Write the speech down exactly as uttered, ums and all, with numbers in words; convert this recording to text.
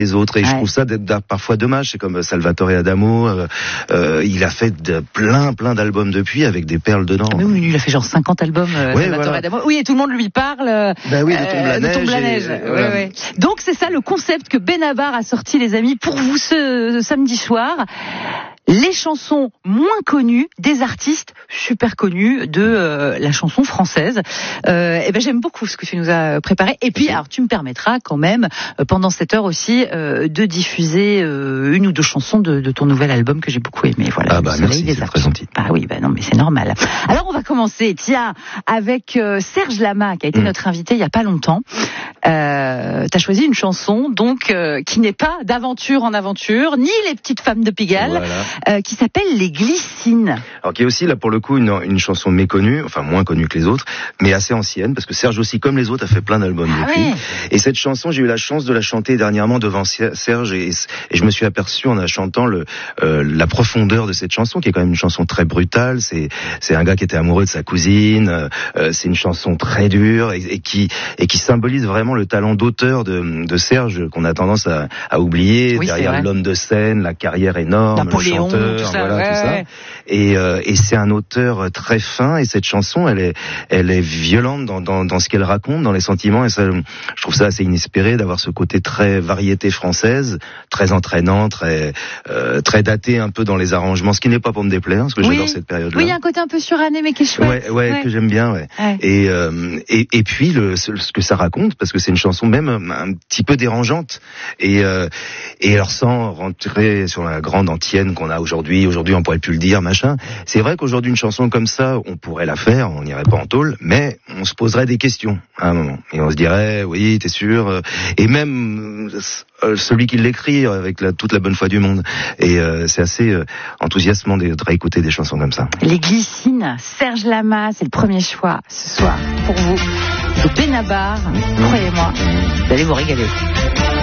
les autres, et ouais. je trouve ça d'être parfois dommage. C'est comme Salvatore Adamo, euh, euh, il a fait de plein plein d'albums depuis avec des perles dedans. Mais oui, il a fait genre cinquante albums, euh, ouais, Salvatore voilà. Adamo. Oui, et tout le monde lui parle euh, ben oui, de Tombe la euh, neige. De Tombe la neige. Et, ouais, voilà. ouais. Donc c'est ça le concept que Benabar a sorti, les amis, pour vous ce, ce samedi soir. Les chansons moins connues des artistes super connus de euh, la chanson française. Euh, et ben j'aime beaucoup ce que tu nous as préparé. Et puis, alors tu me permettras quand même euh, pendant cette heure aussi euh, de diffuser euh, une ou deux chansons de, de ton nouvel album que j'ai beaucoup aimé. Voilà. Ah bah merci, c'est très gentil. Bah oui, bah non, mais c'est normal. Alors on va commencer, tiens, avec euh, Serge Lama qui a été mmh. notre invité il y a pas longtemps. Euh, t'as choisi une chanson donc euh, qui n'est pas d'aventure en aventure, ni les petites femmes de Pigalle. Voilà. Euh, qui s'appelle Les Glycines. Alors qui est aussi là pour le coup une, une chanson méconnue, enfin moins connue que les autres, mais assez ancienne parce que Serge aussi comme les autres a fait plein d'albums ah depuis. Ouais. Et cette chanson j'ai eu la chance de la chanter dernièrement devant Serge et, et je me suis aperçu en la chantant le, euh, la profondeur de cette chanson qui est quand même une chanson très brutale. C'est c'est un gars qui était amoureux de sa cousine. Euh, c'est une chanson très dure et, et qui et qui symbolise vraiment le talent d'auteur de, de Serge qu'on a tendance à, à oublier oui, derrière l'homme de scène, la carrière énorme, Napoléon, le chanteur. Tout ça, voilà, ouais, tout ça. Ouais. Et, euh, et c'est un auteur très fin et cette chanson elle est elle est violente dans dans, dans ce qu'elle raconte, dans les sentiments et ça, je trouve ça assez inespéré d'avoir ce côté très variété française, très entraînant, très euh, très daté un peu dans les arrangements, ce qui n'est pas pour me déplaire parce que oui. j'adore cette période-là. Oui, il y a un côté un peu suranné mais qui est chouette. Ouais, ouais, ouais. que j'aime bien. Ouais. ouais. Et, euh, et et puis le ce, ce que ça raconte parce que c'est une chanson même un petit peu dérangeante et euh, et alors sans rentrer sur la grande antienne qu'on a aujourd'hui, aujourd'hui on pourrait plus le dire, machin. C'est vrai qu'aujourd'hui une chanson comme ça, on pourrait la faire, on n'irait pas en tôle, mais on se poserait des questions à un moment. Et on se dirait, oui, t'es sûr. Et même euh, celui qui l'écrit avec la, toute la bonne foi du monde. Et euh, c'est assez euh, enthousiasmant de, de réécouter des chansons comme ça. Les Glycines, Serge Lama, c'est le premier choix ce soir pour vous. De Benabar, croyez-moi, vous allez vous régaler.